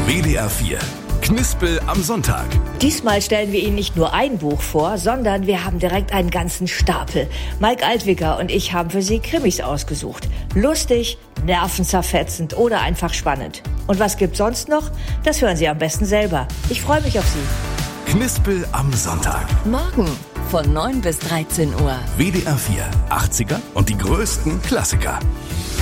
WDR 4. Knispel am Sonntag. Diesmal stellen wir Ihnen nicht nur ein Buch vor, sondern wir haben direkt einen ganzen Stapel. Mike Altwicker und ich haben für Sie Krimis ausgesucht. Lustig, nervenzerfetzend oder einfach spannend. Und was gibt's sonst noch? Das hören Sie am besten selber. Ich freue mich auf Sie. Knispel am Sonntag. Morgen von 9 bis 13 Uhr. WDR 4. 80er und die größten Klassiker.